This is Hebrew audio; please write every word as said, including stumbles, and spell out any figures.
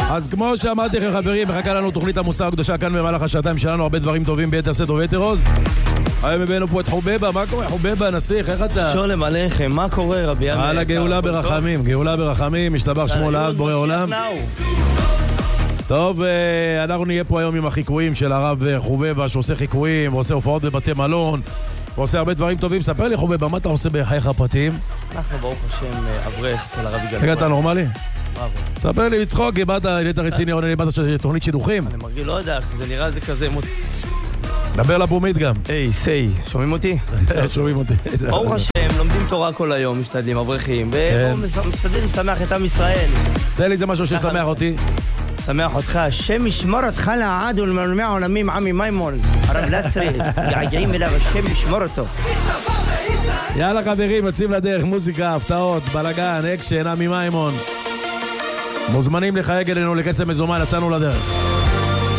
אז כמו שאמרתי לכם חברים, מחכה לנו תוכנית המוסר הקדושה כאן במהלך השעתיים שלנו, הרבה דברים טובים ביתר סט וביתר עוז. היום הבאנו פה את חובבה, מה קורה? חובבה, נסיך, איך אתה? שולם עליכם, מה קורה רבי ימי? על הגאולה ברחמים, גאולה ברחמים, משתבח שמו לעד בורא עולם. טוב, אנחנו נהיה פה היום עם החיקויים של הרב חובבה, שעושה חיקויים, ועושה הופעות בבתי מלון, ועושה הרבה דברים טובים. ספר לי חובבה, מה אתה עושה בחייך הפרטיים? אנחנו ברוך השם אברך של הרב יגאל. איך אתה נורמלי? בראבו. ספר לי, בצחוק, באת לית הרציני, או באת תוכנית שידוכים? אני מרגיל, לא יודע, זה נראה זה כזה מות... דבר לבומית גם. היי, סי, שומעים אותי? שומעים אותי. ברוך השם, לומדים תורה כל היום, משתדלים, אברכים, ומשתדלים לשמח את עם ישראל. תן לי איזה משהו שמשמח אותי. שמח אותך, השם ישמור אותך לעד ולמלמי העולמים, עמי מימון, הרב לסרי, יעגעים אליו, השם ישמור אותו. יאללה חברים, יוצאים לדרך, מוזיקה, הפתעות, בלגן, אקשן, עמי מימון. מוזמנים לחייג אלינו לכסף מזומן, יצאנו לדרך.